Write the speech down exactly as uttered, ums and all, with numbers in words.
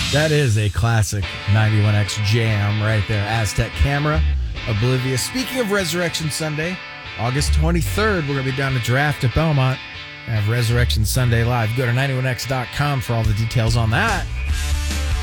That is a classic ninety-one X jam right there. Aztec Camera, Oblivious. Speaking of Resurrection Sunday, August twenty-third, we're going to be down to Draft at Belmont. Have Resurrection Sunday live. Go to ninety-one X dot com for all the details on that.